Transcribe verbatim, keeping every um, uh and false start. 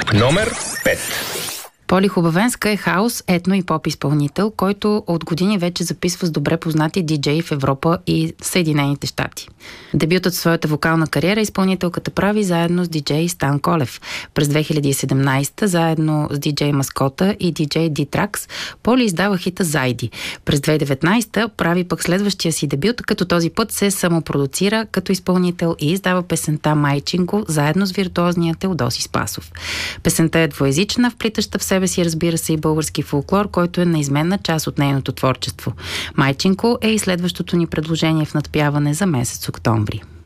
Номер пет. Поли Хубавенска е хаус, етно и поп изпълнител, който от години вече записва с добре познати диджеи в Европа и Съединените щати. Дебютът в своята вокална кариера изпълнителката прави заедно с диджей Стан Колев. През две хиляди и седемнадесета заедно с диджей Маскота и диджей D-Trax Поли издава хита Зайди. През две хиляди и деветнадесета прави пък следващия си дебют, като този път се самопродуцира като изпълнител и издава песента Майчинко заедно с виртуозния Теодоси Спасов. Песента е двоезична, вплитаща в себе си, разбира се, и български фолклор, който е неизменна част от нейното творчество. Майчинко е и следващото ни предложение в надпяване за месец октомври.